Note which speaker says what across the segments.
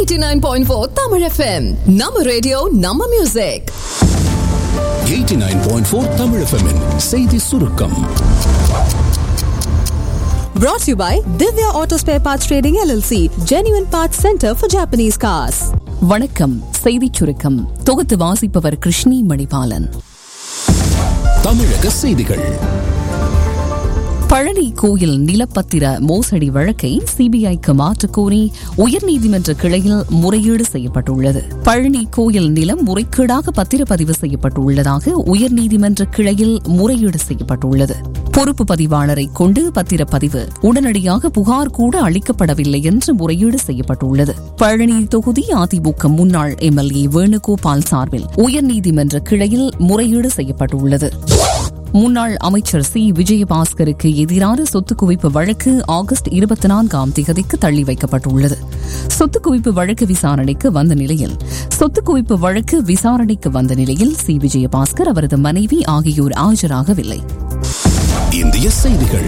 Speaker 1: 89.4 Tamil FM. Nama radio, Nama music.
Speaker 2: 89.4 Tamil FM -in செய்தி சுருக்கம்.
Speaker 3: Brought to you by Divya Auto Spare Parts Trading LLC, Genuine Parts Center for Japanese Cars.
Speaker 4: வணக்கம். செய்திச் சுருக்கம் தொகுத்து வாசிப்பவர் கிருஷ்ணி மணிபாலன்.
Speaker 2: தமிழக செய்திகள்.
Speaker 4: பழனி கோயில் நிலப்பத்திர மோசடி வழக்கை சிபிஐக்கு மாற்றக் கோரி உயர்நீதிமன்ற கிளையில் முறையீடு செய்யப்பட்டுள்ளது. பழனி கோயில் நிலம் முறைகேடாக பத்திரப்பதிவு செய்யப்பட்டுள்ளதாக உயர்நீதிமன்ற கிளையில் முறையீடு செய்யப்பட்டுள்ளது. பொறுப்பு பதிவாளரை கொண்டு பத்திரப்பதிவு உடனடியாக புகார் கூட அளிக்கப்படவில்லை என்று முறையீடு செய்யப்பட்டுள்ளது. பழனி தொகுதி அதிமுக முன்னாள் எம்எல்ஏ வேணுகோபால் சார்பில் உயர்நீதிமன்ற கிளையில் முறையீடு செய்யப்பட்டுள்ளது. முன்னாள் அமைச்சர் சி விஜயபாஸ்கருக்கு எதிரான சொத்து குவிப்பு வழக்கு ஆகஸ்ட் 24ஆம் தேதிக்கு தள்ளி வைக்கப்பட்டுள்ளது. சொத்து குவிப்பு வழக்கு விசாரணைக்கு வந்த நிலையில் சி விஜயபாஸ்கர், அவரது மனைவி ஆகியோர் ஆஜராகவில்லை.
Speaker 2: இந்திய செய்திகள்.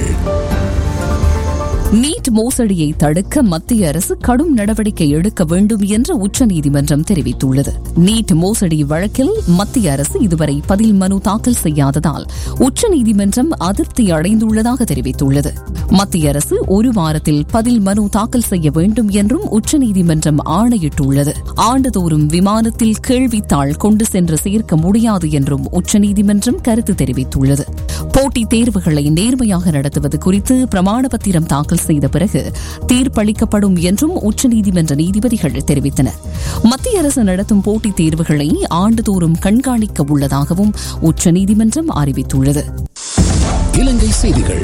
Speaker 4: நீட் மோசடியை தடுக்க மத்திய அரசு கடும் நடவடிக்கை எடுக்க வேண்டும் என்று உச்சநீதிமன்றம் தெரிவித்துள்ளது. நீட் மோசடி வழக்கில் மத்திய அரசு இதுவரை பதில் மனு தாக்கல் செய்யாததால் உச்சநீதிமன்றம் அதிருப்தி அடைந்துள்ளதாக தெரிவித்துள்ளது. மத்திய அரசு ஒரு வாரத்தில் பதில் மனு தாக்கல் செய்ய வேண்டும் என்றும் உச்சநீதிமன்றம் ஆணையிட்டுள்ளது. ஆண்டுதோறும் விமானத்தில் கேள்வித்தாள் கொண்டு சென்று சேர்க்க முடியாது என்றும் உச்சநீதிமன்றம் கருத்து தெரிவித்துள்ளது. போட்டித் தேர்வுகளை நேர்மையாக நடத்துவது குறித்து பிரமாண பத்திரம் தாக்கல் செய்த பிறகு தீர்ப்பளிக்கப்படும் என்றும் உச்சநீதிமன்ற நீதிபதிகள் தெரிவித்தனர். மத்திய அரசு நடத்தும் போட்டித் தேர்வுகளை ஆண்டுதோறும் கண்காணிக்க உள்ளதாகவும் உச்சநீதிமன்றம் அறிவித்துள்ளது.
Speaker 2: இலங்கை செய்திகள்.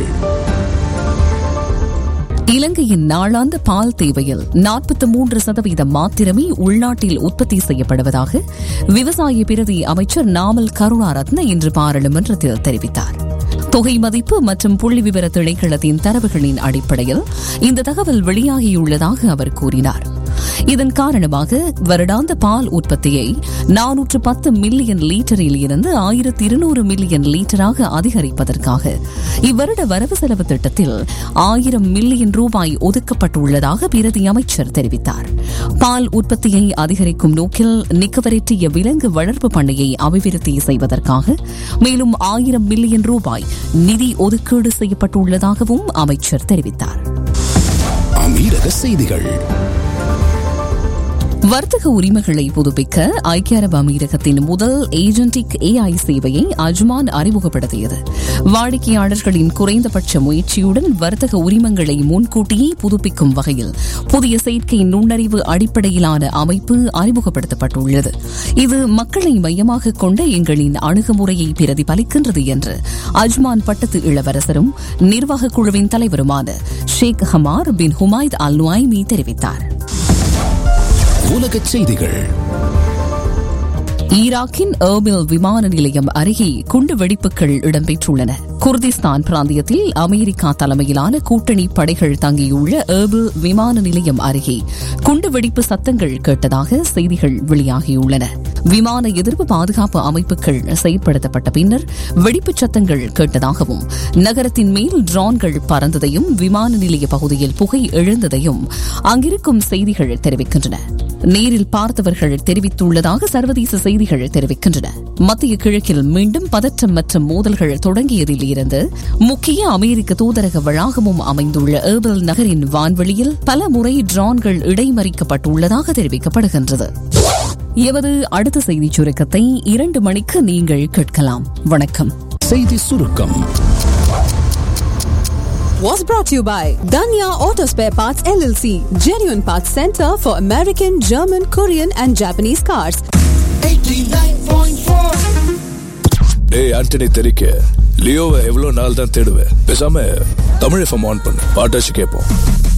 Speaker 4: இலங்கையின் நாளாந்த பால் தேவையில் 43% மாத்திரமே உள்நாட்டில் உற்பத்தி செய்யப்படுவதாக விவசாய பிரதி அமைச்சர் நாமல் கருணாரத்ன இன்று பாராளுமன்றத்தில் தெரிவித்தார். தொகை மதிப்பு மற்றும் புள்ளி விவர திணைக்களத்தின் தரவுகளின் அடிப்படையில் இந்த தகவல் வெளியாகியுள்ளதாக அவர் கூறினார். இதன் காரணமாக வருடாந்த பால் உற்பத்தியை 410 மில்லியன் லீட்டரில் இருந்து 1200 மில்லியன் லீட்டராக அதிகரிப்பதற்காக இவ்வருட வரவு செலவு திட்டத்தில் 1000 மில்லியன் ரூபாய் ஒதுக்கப்பட்டுள்ளதாக பிரதி அமைச்சர் தெரிவித்தார். பால் உற்பத்தியை அதிகரிக்கும் நோக்கில் நிக்கவரெட்டிய விலங்கு வளர்ப்பு பண்ணையை அபிவிருத்தி செய்வதற்காக மேலும் 1000 மில்லியன் ரூபாய் நிதி ஒதுக்கீடு செய்யப்பட்டுள்ளதாகவும் அமைச்சர் தெரிவித்தார்.
Speaker 2: அமீரக செய்திகள்.
Speaker 4: வர்த்தக உரிமைகளை புதுப்பிக்க ஐக்கிய அரபு அமீரகத்தின் முதல் ஏஜென்டிக் AI சேவையை அஜ்மான் அறிமுகப்படுத்தியது. வாடிக்கையாளர்களின் குறைந்தபட்ச முயற்சியுடன் வர்த்தக உரிமங்களை முன்கூட்டியே புதுப்பிக்கும் வகையில் புதிய செயற்கை நுண்ணறிவு அடிப்படையிலான அமைப்பு அறிமுகப்படுத்தப்பட்டுள்ளது. இது மக்களை மையமாக கொண்ட எங்களின் அணுகுமுறையை பிரதிபலிக்கின்றது என்று அஜ்மான் பட்டத்து இளவரசரும் நிர்வாகக் குழுவின் தலைவருமான ஷேக் ஹமார் பின் ஹுமைத் அல் நுஐமி தெரிவித்தார்.
Speaker 2: உலகச் செய்திகள்.
Speaker 4: ஈராக்கின் எர்பில் விமான நிலையம் அருகே குண்டு வெடிப்புகள் இடம்பெற்றுள்ளன. குர்திஸ்தான் பிராந்தியத்தில் அமெரிக்கா தலைமையிலான கூட்டணி படைகள் தங்கியுள்ள எர்பில் விமான நிலையம் அருகே குண்டு வெடிப்பு சத்தங்கள் கேட்டதாக செய்திகள் வெளியாகியுள்ளன. விமான எதிர்ப்பு பாதுகாப்பு அமைப்புகள் செயற்படுத்தப்பட்ட பின்னர் வெடிப்புச் சத்தங்கள் கேட்டதாகவும் நகரத்தின் மேல் ட்ரோன்கள் பறந்ததையும் விமான நிலைய பகுதியில் புகை எழுந்ததையும் அங்கிருக்கும் செய்திகள் தெரிவிக்கின்றன. நேரில் பார்த்தவர்கள் தெரிவித்துள்ளதாக சர்வதேச செய்திகள் தெரிவிக்கின்றன. மத்திய கிழக்கில் மீண்டும் பதற்றம் மற்றும் மோதல்கள் தொடங்கியதில் இருந்து முக்கிய அமெரிக்க தூதரக வளாகமும் அமைந்துள்ள எர்பில் நகரின் வான்வெளியில் பல முறை ட்ரோன்கள் இடைமறிக்கப்பட்டுள்ளதாக தெரிவிக்கப்படுகின்றது. எமது அடுத்த செய்திச் சுருக்கத்தை 2 மணிக்கு நீங்கள் கேட்கலாம். வணக்கம்.
Speaker 2: செய்தி சுருக்கம்
Speaker 3: Was brought to you by Danya Auto Spare Parts LLC, Genuine Parts Center for American, German, Korean and Japanese cars.
Speaker 5: 89.4.
Speaker 6: டேய் ஆண்டனி தெரிக்க லியோவை எவ்வளவு நாள் தான் தேடுவேன்? பேசாம தமிழ் FM ஆன் பண்ணு, பாட்டாச்சு கேட்போம்.